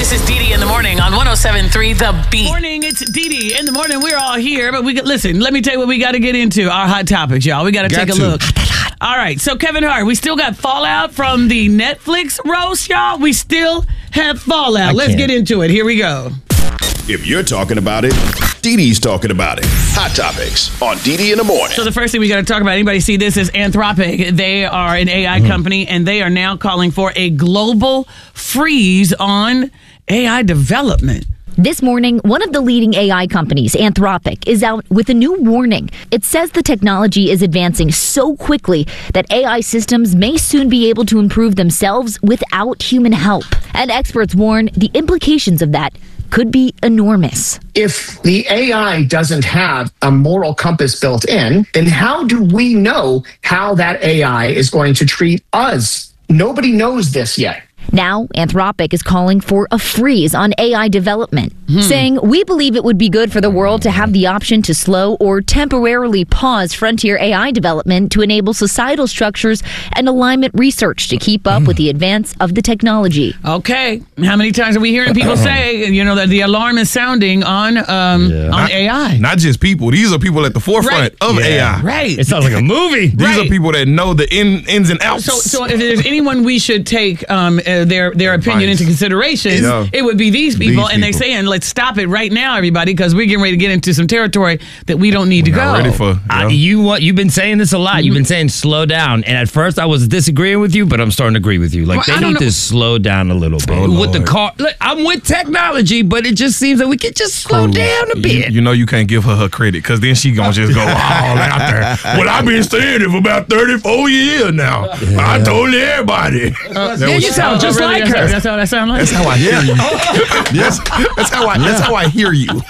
This is Dee Dee in the morning on 107.3 The Beat. Morning, it's Dee Dee in the morning. We're all here, but listen, let me tell you what we got to get into. Our hot topics, y'all. We got to take a look. All right, so Kevin Hart, we still got fallout from the Netflix roast, y'all. We still have fallout. Let's get into it. Here we go. If you're talking about it, Dee Dee's talking about it. Hot Topics on Dee Dee in the morning. So the first thing we got to talk about, anybody see this, is Anthropic. They are an AI company, and they are now calling for a global freeze on AI development. This morning, one of the leading AI companies, Anthropic, is out with a new warning. It says the technology is advancing so quickly that AI systems may soon be able to improve themselves without human help. And experts warn the implications of that could be enormous. If the AI doesn't have a moral compass built in, then how do we know how that AI is going to treat us? Nobody knows this yet. Now, Anthropic is calling for a freeze on AI development, saying, "We believe it would be good for the world to have the option to slow or temporarily pause frontier AI development to enable societal structures and alignment research to keep up with the advance of the technology." Okay. How many times are we hearing people say, that the alarm is sounding on AI? Not just people. These are people at the forefront of AI. Right. It sounds like a movie. These are people that know the ins and outs. So if there's anyone we should take their opinion into consideration, it would be these people. And they're saying, let's stop it right now, everybody, because we're getting ready to get into some territory that we don't need to go. Ready for, you've been saying this a lot. You've been saying slow down. And at first I was disagreeing with you, but I'm starting to agree with you. Like, they need to slow down a little bit. With the car, look, I'm with technology, but it just seems that we could just slow down a bit. You can't give her credit, because then she gonna just go all out there. Well, I've been saying it for about 34 years now. I told everybody. You sound just like her. That's how that sounds like. That's how I hear you. Yes, that's how I hear you.